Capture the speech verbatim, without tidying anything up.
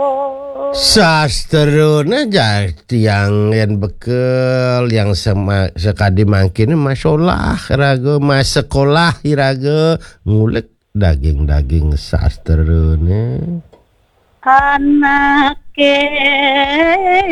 Sasteruna jah tiang yang bekel yang sama sekadi mangkin masalah raga mas sekolah iraga ngulek daging-daging sasteruna anak